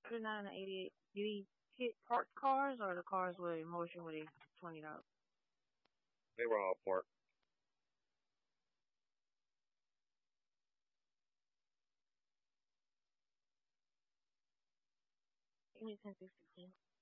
$9 and 88. Did he hit parked cars or the cars were in motion with a $20? They were all parked. Give me 10, 16.